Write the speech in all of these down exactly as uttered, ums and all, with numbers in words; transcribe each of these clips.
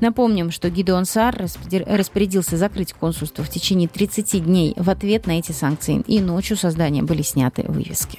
Напомним, что Гидеон Саар распорядился закрыть консульство в течение тридцати дней в ответ на эти санкции, и ночью со здания были сняты вывески.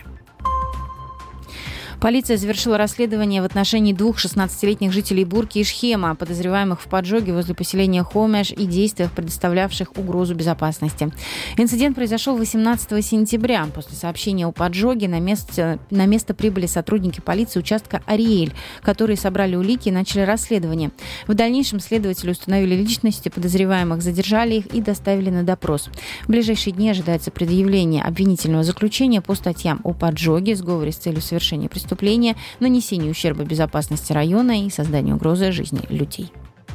Полиция завершила расследование в отношении двух шестнадцатилетних жителей Бурки и Шхема, подозреваемых в поджоге возле поселения Хомеш и действиях, предоставлявших угрозу безопасности. Инцидент произошел восемнадцатого сентября. После сообщения о поджоге на место, на место прибыли сотрудники полиции участка Ариэль, которые собрали улики и начали расследование. В дальнейшем следователи установили личности подозреваемых, задержали их и доставили на допрос. В ближайшие дни ожидается предъявление обвинительного заключения по статьям о поджоге, сговоре с целью совершения преступления, нанесению ущерба безопасности района и созданию угрозы жизни людей.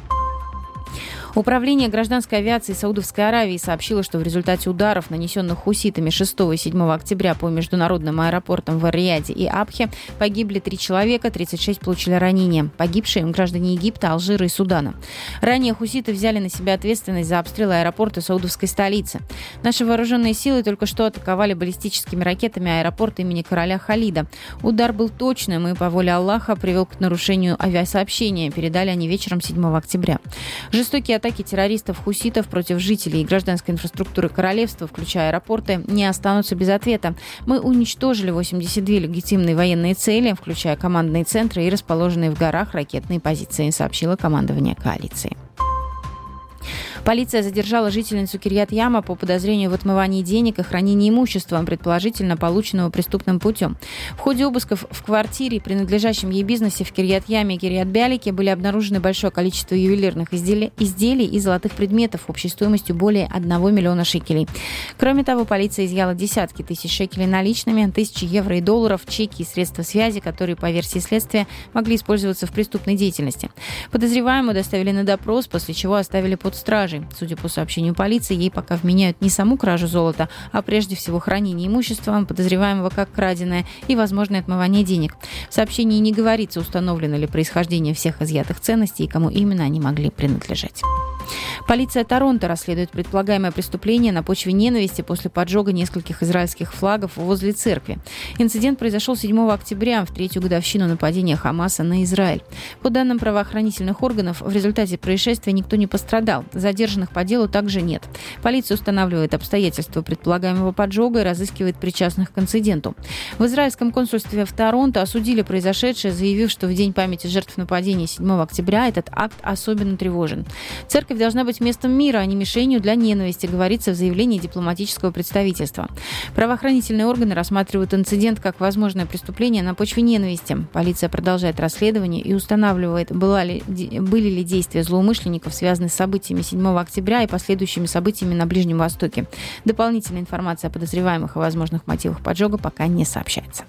Управление гражданской авиации Саудовской Аравии сообщило, что в результате ударов, нанесенных хуситами шестого и седьмого октября по международным аэропортам в Ар-Рияде и Абхе, погибли три человека, тридцать шесть получили ранения. Погибшие граждане Египта, Алжира и Судана. Ранее хуситы взяли на себя ответственность за обстрелы аэропорта саудовской столицы. Наши вооруженные силы только что атаковали баллистическими ракетами аэропорт имени короля Халида. Удар был точным и, по воле Аллаха, привел к нарушению авиасообщения, передали они вечером седьмого октября. Жестокие атаки террористов-хуситов против жителей и гражданской инфраструктуры королевства, включая аэропорты, не останутся без ответа. Мы уничтожили восемьдесят две легитимные военные цели, включая командные центры и расположенные в горах ракетные позиции, сообщило командование коалиции. Полиция задержала жительницу Кирьят-Яма по подозрению в отмывании денег и хранении имущества, предположительно полученного преступным путем. В ходе обысков в квартире, принадлежащем ей бизнесе в Кирьят-Яме и Кирьят-Бялике, были обнаружены большое количество ювелирных изделий, изделий и золотых предметов общей стоимостью более одного миллиона шекелей. Кроме того, полиция изъяла десятки тысяч шекелей наличными, тысячи евро и долларов, чеки и средства связи, которые, по версии следствия, могли использоваться в преступной деятельности. Подозреваемую доставили на допрос, после чего оставили под стражей. Судя по сообщению полиции, ей пока вменяют не саму кражу золота, а прежде всего хранение имущества, подозреваемого как краденое, и возможное отмывание денег. В сообщении не говорится, установлено ли происхождение всех изъятых ценностей и кому именно они могли принадлежать. Полиция Торонто расследует предполагаемое преступление на почве ненависти после поджога нескольких израильских флагов возле церкви. Инцидент произошел седьмого октября, в третью годовщину нападения Хамаса на Израиль. По данным правоохранительных органов, в результате происшествия никто не пострадал. Задержанных по делу также нет. Полиция устанавливает обстоятельства предполагаемого поджога и разыскивает причастных к инциденту. В израильском консульстве в Торонто осудили произошедшее, заявив, что в день памяти жертв нападения седьмого октября этот акт особенно тревожен. Церковь должна быть местом мира, а не мишенью для ненависти, говорится в заявлении дипломатического представительства. Правоохранительные органы рассматривают инцидент как возможное преступление на почве ненависти. Полиция продолжает расследование и устанавливает, была ли, были ли действия злоумышленников связаны с событиями седьмого октября и последующими событиями на Ближнем Востоке. Дополнительная информация о подозреваемых и возможных мотивах поджога пока не сообщается.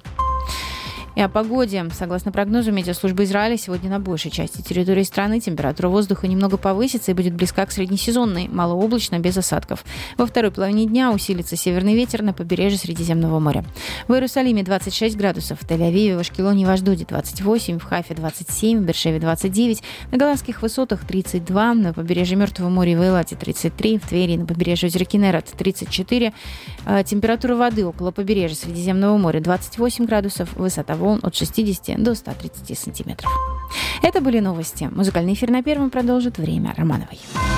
И о погоде. Согласно прогнозу Метеослужбы Израиля, сегодня на большей части территории страны температура воздуха немного повысится и будет близка к среднесезонной, малооблачно, без осадков. Во второй половине дня усилится северный ветер на побережье Средиземного моря. В Иерусалиме двадцать шесть градусов, в Тель-Авиве, в Ашкелоне и в Ашдоде двадцать восемь, в Хайфе двадцать семь, в Бершеве двадцать девять, на Голландских высотах тридцать два, на побережье Мертвого моря и в Эйлате тридцать три, в Твери на побережье озера Кинерет тридцать четыре, температура воды около побережья Средиземного моря двадцать восемь градусов, высота волн от шестидесяти до ста тридцати сантиметров. Это были новости. Музыкальный эфир на Первом продолжит Время Романовой.